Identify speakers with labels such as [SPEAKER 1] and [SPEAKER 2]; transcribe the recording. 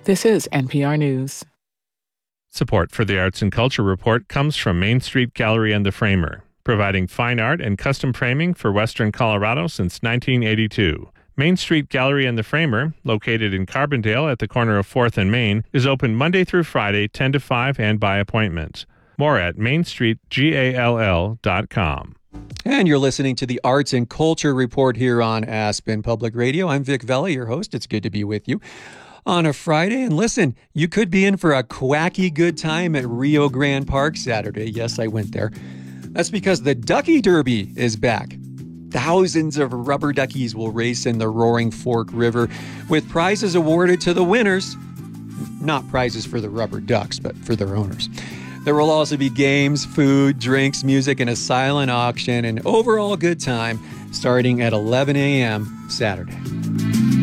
[SPEAKER 1] This is NPR News.
[SPEAKER 2] Support for the Arts and Culture Report comes from Main Street Gallery and the Framer, providing fine art and custom framing for Western Colorado since 1982. Main Street Gallery and the Framer, located in Carbondale at the corner of 4th and Main, is open Monday through Friday, 10 to 5 and by appointment. More at mainstreetgall.com.
[SPEAKER 3] And you're listening to the Arts and Culture Report here on Aspen Public Radio. I'm Vic Vela, your host. It's good to be with you on a Friday. And listen, you could be in for a quacky good time at Rio Grande Park Saturday. Yes, I went there. That's because the Ducky Derby is back. Thousands of rubber duckies will race in the Roaring Fork River with prizes awarded to the winners. Not prizes for the rubber ducks, but for their owners. There will also be games, food, drinks, music, and a silent auction, an overall good time starting at 11 a.m. Saturday.